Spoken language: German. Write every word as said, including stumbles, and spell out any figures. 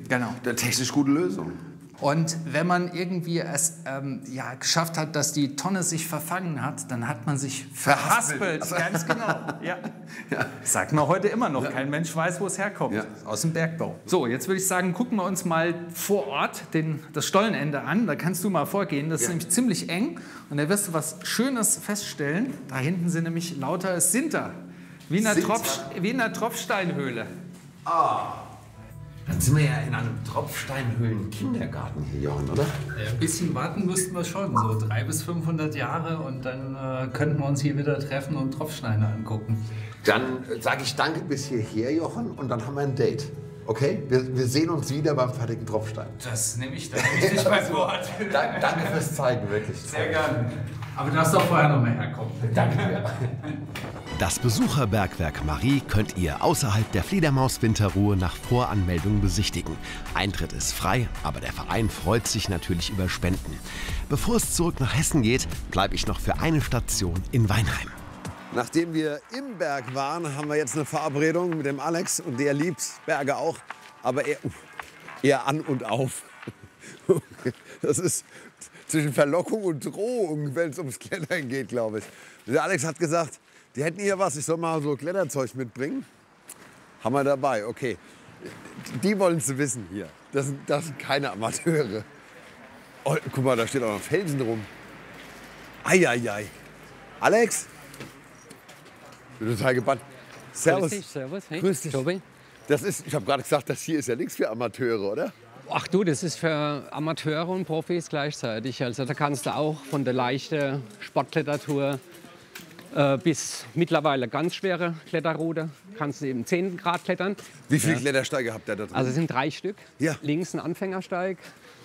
Genau. Eine technisch gute Lösung. Und wenn man irgendwie es ähm, ja, geschafft hat, dass die Tonne sich verfangen hat, dann hat man sich verhaspelt. Verhaspelt. Ganz genau. Ja. Ja. Sagt man heute immer noch. Ja. Kein Mensch weiß, wo es herkommt. Ja. Aus dem Bergbau. So, jetzt würde ich sagen, gucken wir uns mal vor Ort den, das Stollenende an. Da kannst du mal vorgehen. Das ist Ja. nämlich ziemlich eng. Und da wirst du was Schönes feststellen. Da hinten sind nämlich lauter Sinter. Wie in einer, Sinter? Tropf, wie in einer Tropfsteinhöhle. Dann sind wir ja in einem Tropfsteinhöhlen-Kindergarten hier, Johann, oder? Ja, ein bisschen warten müssten wir schon, so dreihundert bis fünfhundert Jahre, und dann äh, könnten wir uns hier wieder treffen und Tropfsteine angucken. Dann sage ich danke bis hierher, Johann, und dann haben wir ein Date. Okay? Wir, wir sehen uns wieder beim fertigen Tropfstein. Das nehme ich, das nehme ich nicht beim Wort. Da, danke fürs Zeigen, wirklich. Sehr gerne. Aber du darfst doch vorher noch mal herkommen. Danke dir. Das Besucherbergwerk Marie könnt ihr außerhalb der Fledermaus-Winterruhe nach Voranmeldung besichtigen. Eintritt ist frei, aber der Verein freut sich natürlich über Spenden. Bevor es zurück nach Hessen geht, bleibe ich noch für eine Station in Weinheim. Nachdem wir im Berg waren, haben wir jetzt eine Verabredung mit dem Alex. Und der liebt Berge auch, aber eher, eher an und auf. Das ist zwischen Verlockung und Drohung, wenn es ums Klettern geht, glaube ich. Der Alex hat gesagt, die hätten hier was, ich soll mal so Kletterzeug mitbringen. Haben wir dabei, okay. Die wollen es wissen hier. Das sind, das sind keine Amateure. Oh, guck mal, da steht auch noch ein Felsen rum. Eieiei. Alex? Ich bin total gebannt. Servus. Grüß dich, servus. Hey, Grüß dich. Tobi. Das ist, ich habe gerade gesagt, das hier ist ja nichts für Amateure, oder? Ach du, das ist für Amateure und Profis gleichzeitig. Also da kannst du auch von der leichten Sportklettertour äh, bis mittlerweile ganz schwere Kletterroute, kannst du eben zehn Grad klettern. Wie viele Ja. Klettersteige habt ihr da drin? Also es sind drei Stück. Ja. Links ein Anfängersteig,